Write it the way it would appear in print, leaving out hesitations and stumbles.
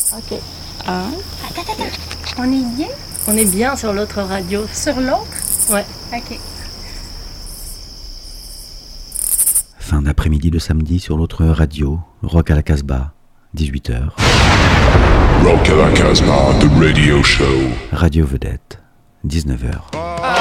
Ok. 1. Attends. On est bien? On est bien sur l'autre radio. Sur l'autre? Ouais. Ok. Fin d'après-midi de samedi sur l'autre radio, Rock à la Casbah, 18h. Rock à la Casbah, the radio show. Radio Vedette, 19h.